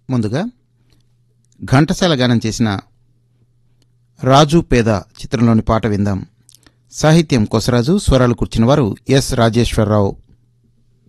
ముందుగా ఘంటసాల గానం చేసిన రాజు పేద చిత్రంలోని పాట విందాం. సాహిత్యం కొసరాజు, స్వరాలు కూర్చినవారు ఎస్ రాజేశ్వరరావు.